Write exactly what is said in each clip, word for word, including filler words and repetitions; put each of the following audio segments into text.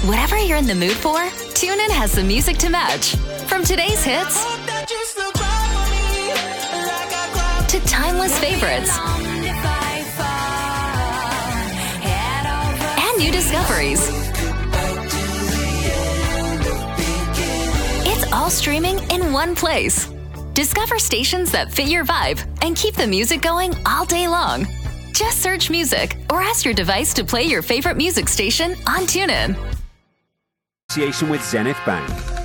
Whatever you're in the mood for, TuneIn has the music to match. From today's hits to timeless favorites and new discoveries. It's all streaming in one place. Discover stations that fit your vibe and keep the music going all day long. Just search music or ask your device to play your favorite music station on TuneIn. Association with Zenith Bank.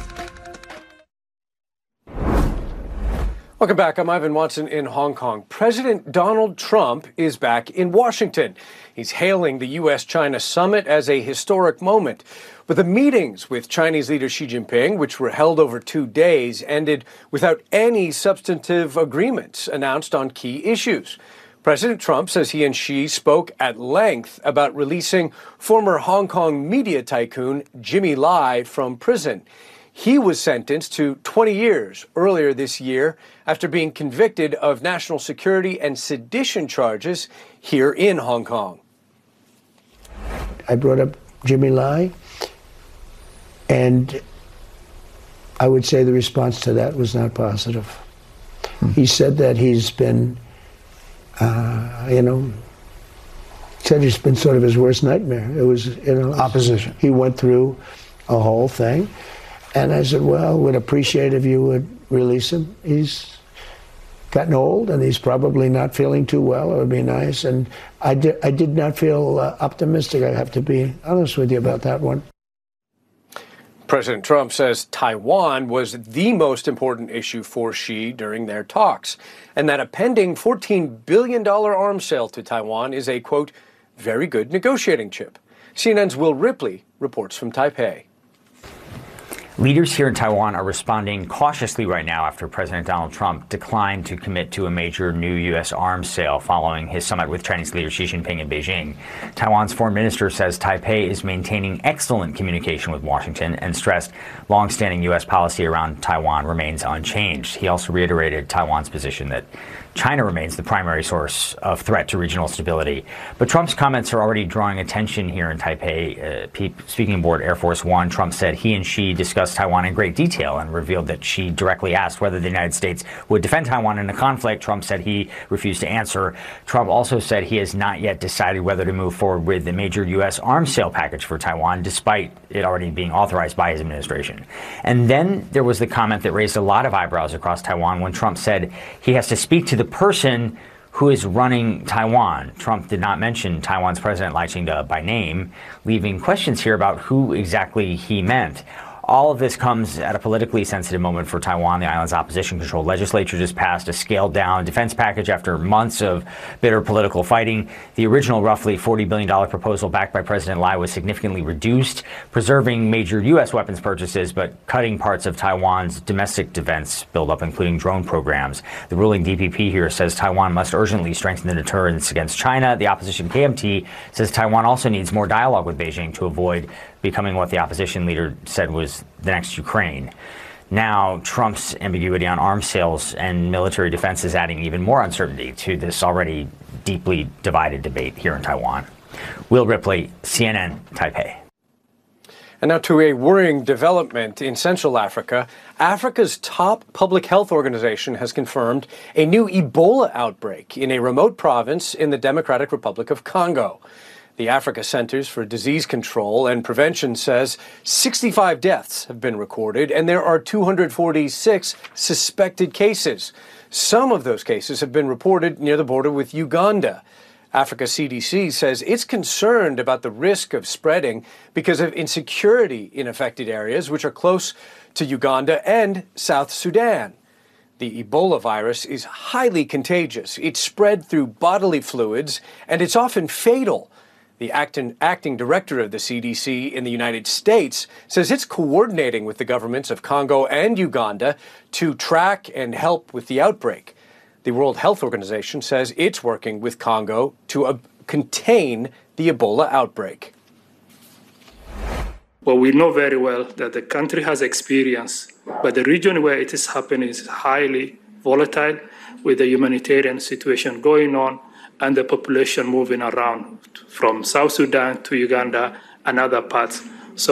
Welcome back. I'm Ivan Watson in Hong Kong. President Donald Trump is back in Washington. He's hailing the U S China summit as a historic moment. But the meetings with Chinese leader Xi Jinping, which were held over two days, ended without any substantive agreements announced on key issues. President Trump says he and Xi spoke at length about releasing former Hong Kong media tycoon Jimmy Lai from prison. He was sentenced to twenty years earlier this year after being convicted of national security and sedition charges here in Hong Kong. I brought up Jimmy Lai, and I would say the response to that was not positive. Hmm. He said that he's been Uh, you know, said it's been sort of his worst nightmare. It was, you know, opposition. He went through a whole thing, and I said, well, would appreciate if you would release him. He's gotten old, and he's probably not feeling too well. It would be nice. And I did, I did not feel uh, optimistic. I have to be honest with you about that one. President Trump says Taiwan was the most important issue for Xi during their talks, and that a pending fourteen billion dollars arms sale to Taiwan is a, quote, very good negotiating chip. C N N's Will Ripley reports from Taipei. Leaders here in Taiwan are responding cautiously right now after President Donald Trump declined to commit to a major new U S arms sale following his summit with Chinese leader Xi Jinping in Beijing. Taiwan's foreign minister says Taipei is maintaining excellent communication with Washington and stressed longstanding U S policy around Taiwan remains unchanged. He also reiterated Taiwan's position that China remains the primary source of threat to regional stability. But Trump's comments are already drawing attention here in Taipei. Uh, speaking aboard Air Force One, Trump said he and Xi discussed Taiwan in great detail and revealed that Xi directly asked whether the United States would defend Taiwan in a conflict. Trump said he refused to answer. Trump also said he has not yet decided whether to move forward with a major U S arms sale package for Taiwan, despite it already being authorized by his administration. And then there was the comment that raised a lot of eyebrows across Taiwan when Trump said he has to speak to the person who is running Taiwan. Trump did not mention Taiwan's President Lai Ching-te by name, leaving questions here about who exactly he meant. All of this comes at a politically sensitive moment for Taiwan. The island's opposition-controlled legislature just passed a scaled-down defense package after months of bitter political fighting. The original roughly forty billion dollars proposal backed by President Lai was significantly reduced, preserving major U S weapons purchases, but cutting parts of Taiwan's domestic defense buildup, including drone programs. The ruling D P P here says Taiwan must urgently strengthen the deterrence against China. The opposition K M T says Taiwan also needs more dialogue with Beijing to avoid becoming what the opposition leader said was the next Ukraine. Now, Trump's ambiguity on arms sales and military defense is adding even more uncertainty to this already deeply divided debate here in Taiwan. Will Ripley, C N N, Taipei. And now to a worrying development in Central Africa. Africa's top public health organization has confirmed a new Ebola outbreak in a remote province in the Democratic Republic of Congo. The Africa Centers for Disease Control and Prevention says sixty-five deaths have been recorded and there are two hundred forty-six suspected cases. Some of those cases have been reported near the border with Uganda. Africa C D C says it's concerned about the risk of spreading because of insecurity in affected areas, which are close to Uganda and South Sudan. The Ebola virus is highly contagious. It's spread through bodily fluids, and it's often fatal. The acting, acting director of the C D C in the United States says it's coordinating with the governments of Congo and Uganda to track and help with the outbreak. The World Health Organization says it's working with Congo to uh, contain the Ebola outbreak. Well, we know very well that the country has experience, but the region where it is happening is highly volatile with the humanitarian situation going on and the population moving around from South Sudan to Uganda and other parts